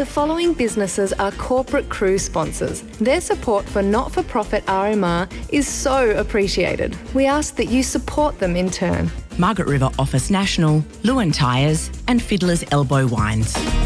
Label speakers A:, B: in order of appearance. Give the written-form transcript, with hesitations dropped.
A: The following businesses are corporate cruise sponsors. Their support for not-for-profit RMR is so appreciated. We ask that you support them in turn.
B: Margaret River Office National, Lewin Tyres and Fiddler's Elbow Wines.